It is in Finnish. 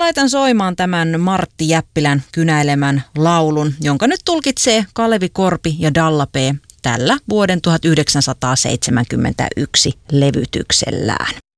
laitan soimaan tämän Martti Jäppilän kynäilemän laulun, jonka nyt tulkitsee Kalevi Korpi ja Dalla P. tällä vuoden 1971 levytyksellään.